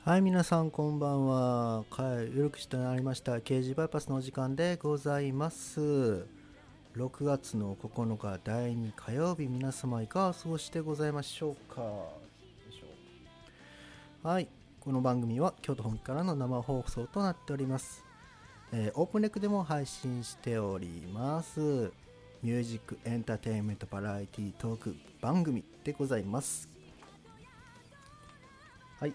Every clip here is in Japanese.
はい、皆さんこんばんは。ゆるくしてなりました。刑事バイパスのお時間でございます。6月の9日第2火曜日、皆様いかがお過ごしでございましょうか。はい、この番組は京都本気からの生放送となっております。オープンレックでも配信しております。ミュージックエンターテインメントバラエティトーク番組でございます。はい、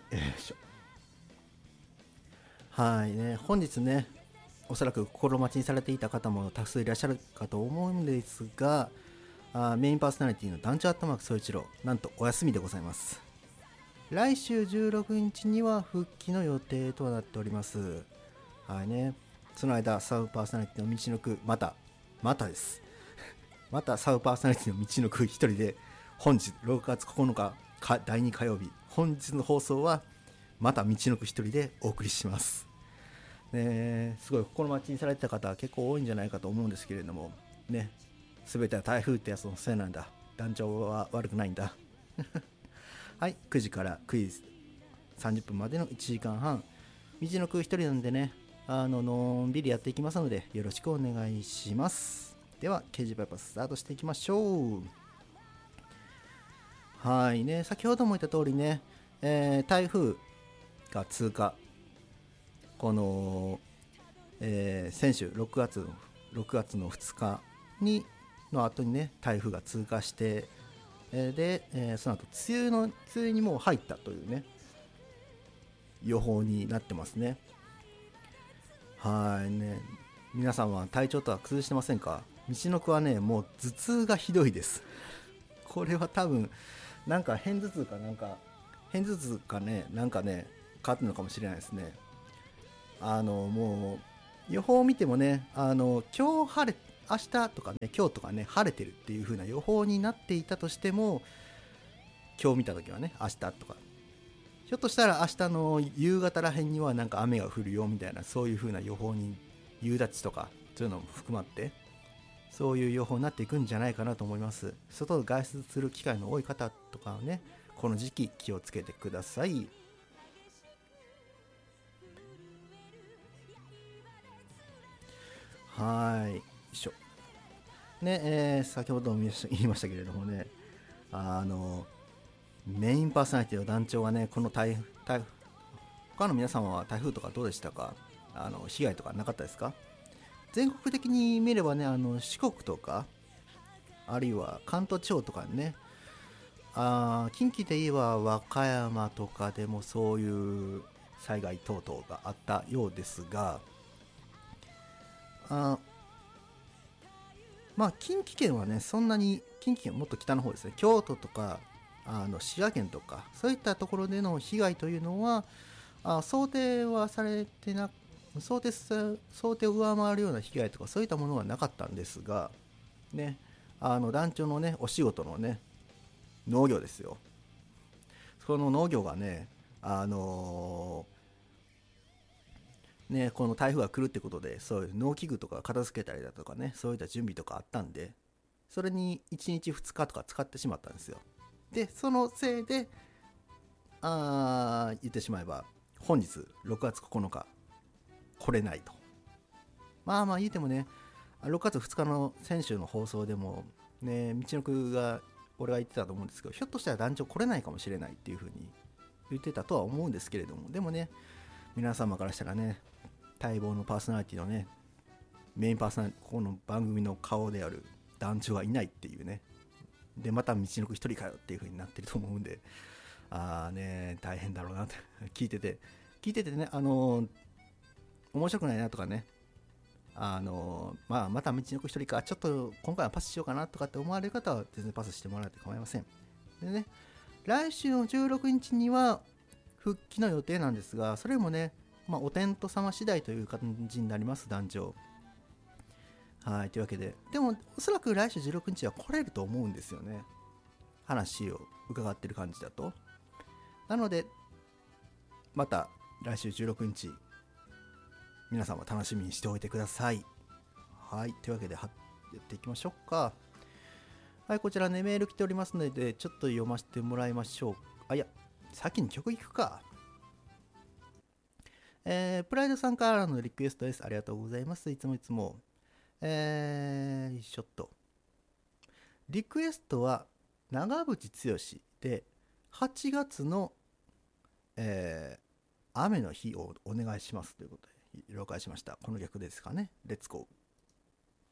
はいね、本日ね、おそらく心待ちにされていた方もたくさんいらっしゃるかと思うんですが、メインパーソナリティの団長アットマーク総一郎、なんとお休みでございます。来週16日には復帰の予定となっております。はいね、その間、サブパーソナリティの道のく、またです。またサブパーソナリティの道のく一人で、本日6月9日第2火曜日、本日の放送はまた道のく一人でお送りします。すごい心待ちにされてた方は結構多いんじゃないかと思うんですけれどもね、全ては台風ってやつのせいなんだ、団長は悪くないんだはい、9時からクイズ30分までの1時間半、道のく一人なんでね、のんびりやっていきますのでよろしくお願いします。では刑事バイパススタートしていきましょう。はいね、先ほども言った通りね、台風が通過、この、先週6月の2日の後にね、台風が通過して、で、その後梅雨にもう入ったというね、予報になってますね。はいね、皆さんは体調とは崩してませんか？道のくはね、もう頭痛がひどいです。これは多分なんか片頭痛かね、なんかね、変わってるのかもしれないですね。もう予報を見てもね、今日晴れ、明日とかね、今日とかね、晴れてるっていう風な予報になっていたとしても、今日見た時はね、明日とか、ひょっとしたら明日の夕方らへんにはなんか雨が降るよみたいな、そういう風な予報に、夕立とかそういうのも含まって、そういう予報になっていくんじゃないかなと思います。外で外出する機会の多い方とかはね、この時期気をつけてください。はい、一緒ね、先ほども言いましたけれどもね、あのメインパーソナリティの団長がね、この他の皆様は台風とかどうでしたか？被害とかなかったですか？全国的に見ればね、四国とかあるいは関東地方とかね、近畿で言えば和歌山とかでもそういう災害等々があったようですが、あまあ近畿圏はね、そんなに、近畿圏もっと北の方ですね、京都とか滋賀県とかそういったところでの被害というのは、想定はされてな想定を上回るような被害とかそういったものはなかったんですがね、団長のねお仕事のね、農業ですよ。その農業がね、あのこの台風が来るってことで、そういう農機具とか片付けたりだとかね、そういった準備とかあったんで、それに1日2日とか使ってしまったんですよ。でそのせいで、言ってしまえば本日6月9日来れないと。まあまあ言うてもね、6月2日の先週の放送でもね、道のくが俺が言ってたと思うんですけど、ひょっとしたら団長来れないかもしれないっていう風に言ってたとは思うんですけれども、でもね、皆様からしたらね、待望のパーソナリティのね、メインパーソナリティ、ここの番組の顔である団長がいないっていうね、でまた道のく一人かよっていう風になってると思うんで、大変だろうなって聞いててね、面白くないなとかね、また道のく一人か、ちょっと今回はパスしようかなとかって思われる方は全然パスしてもらって構いません。でね、来週の16日には復帰の予定なんですが、それもね、お天道様次第という感じになります、団長。はい、というわけで、でもおそらく来週16日は来れると思うんですよね、話を伺ってる感じだと。なのでまた来週16日、皆さんは楽しみにしておいてください。はい、というわけでやっていきましょうか。はい、こちらね、メール来ておりますので、ちょっと読ませてもらいましょう。いや、先に曲いくか。 プライドさんからのリクエストです。ありがとうございます。いつもいつも。ちょっと。リクエストは長渕剛で8月の、雨の日をお願いしますということで了解しました。この逆ですかね。レッツゴー。